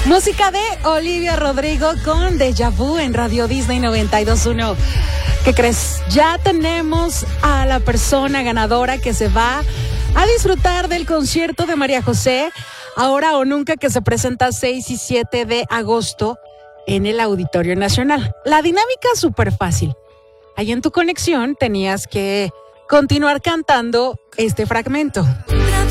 Música de Olivia Rodrigo con Deja Vu en Radio Disney 92.1. ¿Qué crees? Ya tenemos a la persona ganadora que se va a disfrutar del concierto de María José, Ahora o Nunca, que se presenta 6 y 7 de agosto en el Auditorio Nacional. La dinámica es súper fácil. Ahí en tu conexión tenías que continuar cantando este fragmento.